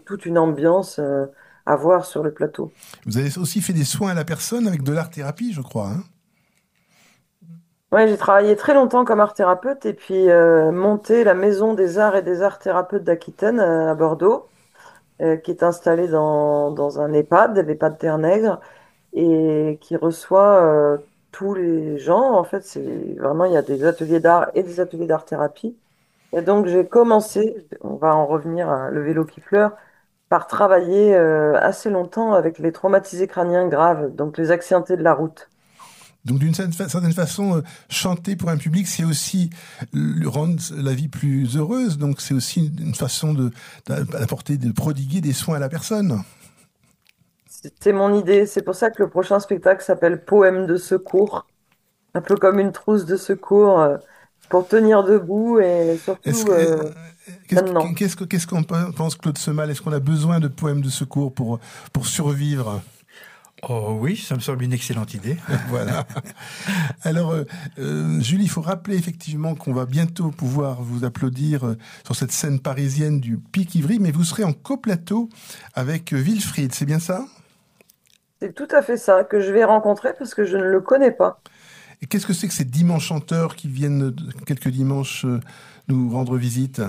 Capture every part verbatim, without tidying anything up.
toute une ambiance euh, à voir sur le plateau. Vous avez aussi fait des soins à la personne avec de l'art-thérapie, je crois. Hein. Ouais, j'ai travaillé très longtemps comme art thérapeute et puis euh, monté la Maison des Arts et des Arts Thérapeutes d'Aquitaine euh, à Bordeaux, euh, qui est installée dans, dans un EHPAD, l'EHPAD Terre-Nègre, et qui reçoit euh, tous les gens. En fait, c'est vraiment, il y a des ateliers d'art et des ateliers d'art-thérapie. Et donc, j'ai commencé, on va en revenir à Le vélo qui pleure, par travailler euh, assez longtemps avec les traumatisés crâniens graves, donc les accidentés de la route. Donc d'une certaine façon, euh, chanter pour un public, c'est aussi le rendre la vie plus heureuse. Donc c'est aussi une façon de d'apporter, de prodiguer des soins à la personne. C'était mon idée. C'est pour ça que le prochain spectacle s'appelle Poème de secours, un peu comme une trousse de secours euh, pour tenir debout et Est-ce surtout que, euh, qu'est-ce, maintenant. qu'est-ce, qu'est-ce qu'on pense, Claude Semal? Est-ce qu'on a besoin de poèmes de secours pour, pour survivre? Oh oui, ça me semble une excellente idée. Voilà. Alors, euh, euh, Julie, il faut rappeler effectivement qu'on va bientôt pouvoir vous applaudir euh, sur cette scène parisienne du Pic Ivry, mais vous serez en coplateau avec euh, Wilfried, c'est bien ça? C'est tout à fait ça que je vais rencontrer parce que je ne le connais pas. Et qu'est-ce que c'est que ces dimanches chanteurs qui viennent de- quelques dimanches euh, nous rendre visite?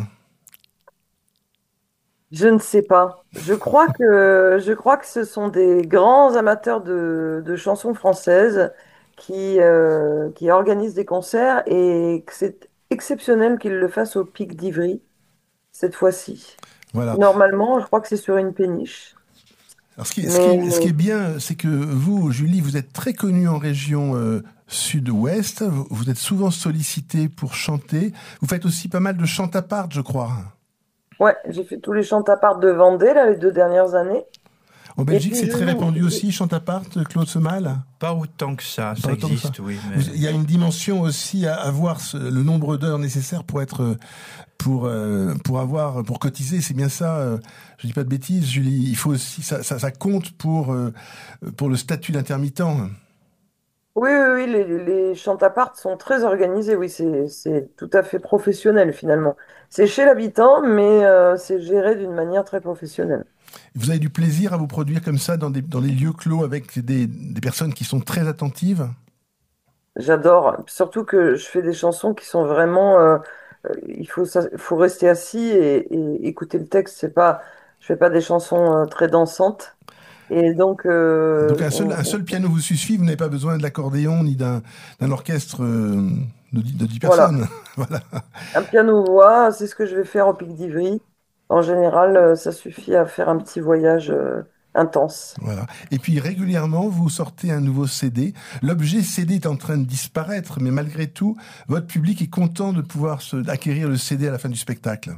Je ne sais pas. Je crois que, je crois que ce sont des grands amateurs de, de chansons françaises qui, euh, qui organisent des concerts et que c'est exceptionnel qu'ils le fassent au Pic d'Ivry cette fois-ci. Voilà. Normalement, je crois que c'est sur une péniche. Alors, ce qui, ce Mais qui, ce qui est bien, c'est que vous, Julie, vous êtes très connue en région euh, sud-ouest. Vous, vous êtes souvent sollicitée pour chanter. Vous faites aussi pas mal de chant à part, je crois. ouais, j'ai fait tous les chants à part de Vendée là, les deux dernières années. En Et Belgique, puis c'est je très joue. répandu aussi, chant à part, Claude Semal. Pas autant que ça, Pas ça autant que ça. existe, oui. Mais... Vous- Il y a une dimension aussi à avoir ce- le nombre d'heures nécessaires pour être, pour euh, pour avoir, pour cotiser. C'est bien ça. euh, Je dis pas de bêtises, Julie. Il faut aussi, ça, ça, ça compte pour euh, pour le statut d'intermittent. Oui, oui, oui, les, les chants à part sont très organisés. Oui, c'est, c'est tout à fait professionnel finalement. C'est chez l'habitant, mais euh, c'est géré d'une manière très professionnelle. Vous avez du plaisir à vous produire comme ça dans des dans des lieux clos avec des des personnes qui sont très attentives. J'adore, surtout que je fais des chansons qui sont vraiment. Euh, euh, il faut, ça- faut rester assis et, et écouter le texte. C'est pas, je fais pas des chansons euh, très dansantes. Et donc, Donc euh, un seul, on- un seul piano vous suffit, vous n'avez pas besoin de l'accordéon ni d'un, d'un orchestre euh, de, dix- de dix voilà. personnes. Voilà. Un piano-voix, c'est ce que je vais faire au Pic d'Ivry. En général, euh, ça suffit à faire un petit voyage euh, intense. Voilà. Et puis régulièrement, vous sortez un nouveau C D. L'objet C D est en train de disparaître, mais malgré tout, votre public est content de pouvoir se, acquérir le C D à la fin du spectacle.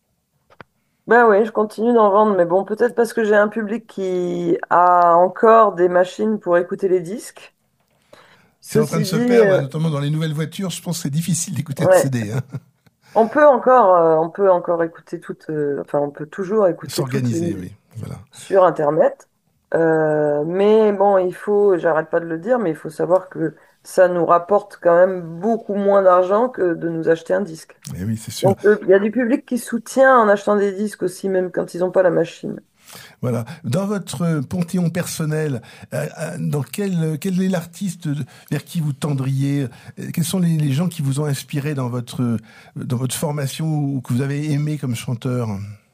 Ben oui, je continue d'en vendre, mais bon, peut-être parce que j'ai un public qui a encore des machines pour écouter les disques. C'est en train de Ceci se dit, perdre, euh, notamment dans les nouvelles voitures. Je pense que c'est difficile d'écouter un ouais, C D. Hein. on peut encore, euh, on peut encore écouter toutes, euh, enfin, on peut toujours écouter toutes les S'organiser, oui. musiques Voilà. sur Internet. Euh, mais bon, il faut, j'arrête pas de le dire, mais il faut savoir que ça nous rapporte quand même beaucoup moins d'argent que de nous acheter un disque. Et oui, c'est sûr. Donc, euh, il y a du public qui soutient en achetant des disques aussi, même quand ils n'ont pas la machine. Voilà. Dans votre panthéon personnel, euh, euh, dans quel, quel est l'artiste vers qui vous tendriez? Euh, Quels sont les, les gens qui vous ont inspiré dans votre, dans votre formation ou que vous avez aimé comme chanteur?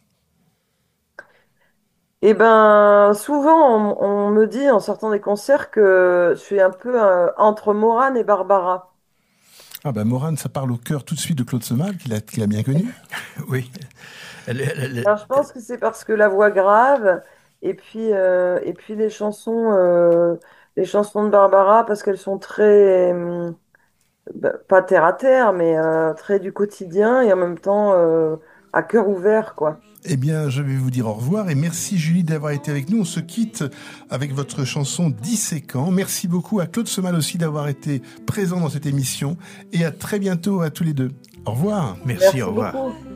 Eh ben, souvent, on, on me dit en sortant des concerts que je suis un peu euh, entre Morane et Barbara. Ah ben Morane, ça parle au cœur tout de suite de Claude Semal, qu'il a, qu'il a bien connu. Oui. Elle, elle- elle- Alors, je pense que c'est parce que la voix grave, et puis, euh, et puis les chansons, euh, les chansons de Barbara, parce qu'elles sont très, hum, bah, pas terre à terre, mais euh, très du quotidien et en même temps euh, à cœur ouvert, quoi. Eh bien, je vais vous dire au revoir et merci Julie d'avoir été avec nous. On se quitte avec votre chanson Disséquant. Merci beaucoup à Claude Semal aussi d'avoir été présent dans cette émission et à très bientôt à tous les deux. Au revoir. Merci, Merci au revoir. beaucoup.